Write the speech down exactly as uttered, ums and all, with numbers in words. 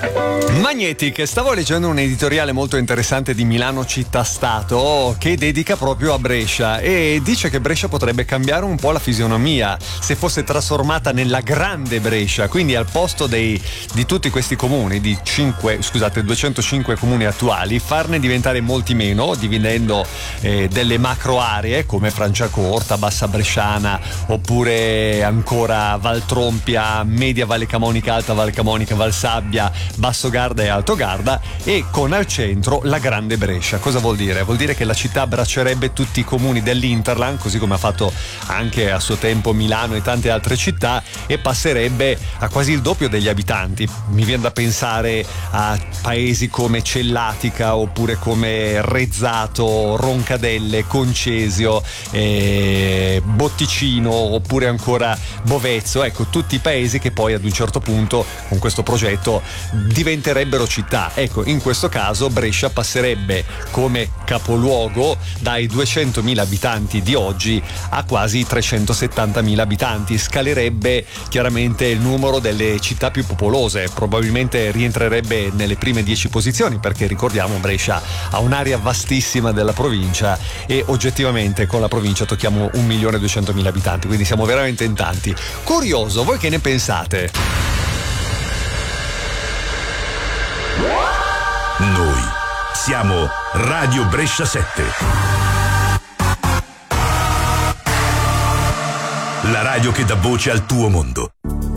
Magnetic, stavo leggendo un editoriale molto interessante di Milano Città Stato che dedica proprio a Brescia e dice che Brescia potrebbe cambiare un po' la fisionomia se fosse trasformata nella grande Brescia, quindi al posto dei, di tutti questi comuni, di cinque, scusate, duecentocinque comuni attuali, farne diventare molti meno, dividendo eh, delle macro aree come Franciacorta, Bassa Bresciana oppure ancora Valtrompia, Media Valle Camonica, Alta Valle Camonica, Valsabbia, Basso Garda e Alto Garda, e con al centro la grande Brescia. Cosa vuol dire? Vuol dire che la città abbraccerebbe tutti i comuni dell'Interland, così come ha fatto anche a suo tempo Milano e tante altre città, e passerebbe a quasi il doppio degli abitanti. Mi viene da pensare a paesi come Cellatica oppure come Rezzato, Roncadelle, Concesio, eh, Botticino oppure ancora Bovezzo. Ecco, tutti i paesi che poi ad un certo punto con questo progetto diventerebbero città. Ecco, in questo caso Brescia passerebbe come capoluogo dai duecentomila abitanti di oggi a quasi trecentosettantamila abitanti. Scalerebbe chiaramente il numero delle città più popolose, probabilmente rientrerebbe nelle prime dieci posizioni, perché ricordiamo Brescia ha un'area vastissima della provincia e oggettivamente con la provincia tocchiamo un milione e duecentomila abitanti, quindi siamo veramente in tanti. Curioso, voi che ne pensate? Noi siamo Radio Brescia sette. La radio che dà voce al tuo mondo.